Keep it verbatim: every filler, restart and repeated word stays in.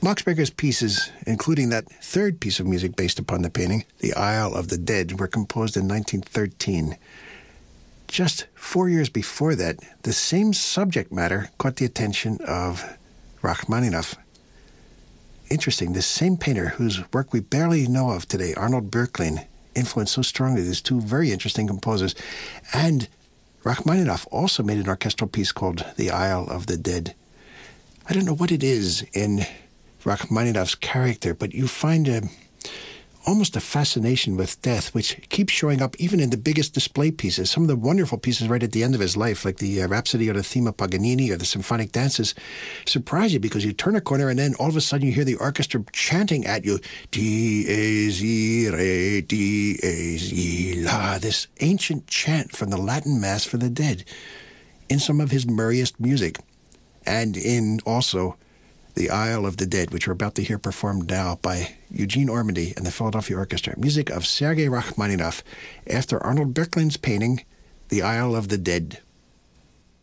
Max Reger's pieces, including that third piece of music based upon the painting, The Isle of the Dead, were composed in nineteen thirteen. Just four years before that, the same subject matter caught the attention of Rachmaninoff. Interesting, this same painter whose work we barely know of today, Arnold Böcklin, influenced so strongly these two very interesting composers. And Rachmaninoff also made an orchestral piece called The Isle of the Dead. I don't know what it is in Rachmaninoff's character, but you find a, almost a fascination with death, which keeps showing up even in the biggest display pieces. Some of the wonderful pieces right at the end of his life, like the uh, Rhapsody or the theme of Paganini or the symphonic dances, surprise you because you turn a corner and then all of a sudden you hear the orchestra chanting at you, Dies irae, dies illa, this ancient chant from the Latin Mass for the dead in some of his merriest music. And in also The Isle of the Dead, which we're about to hear performed now by Eugene Ormandy and the Philadelphia Orchestra. Music of Sergei Rachmaninoff after Arnold Böcklin's painting, The Isle of the Dead.